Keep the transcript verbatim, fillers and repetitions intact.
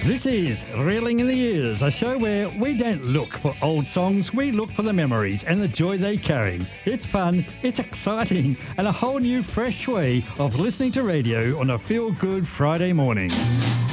This is Reeling in the Years, a show where we don't look for old songs, we look for the memories and the joy they carry. It's fun, it's exciting, and a whole new fresh way of listening to radio on a feel-good Friday morning.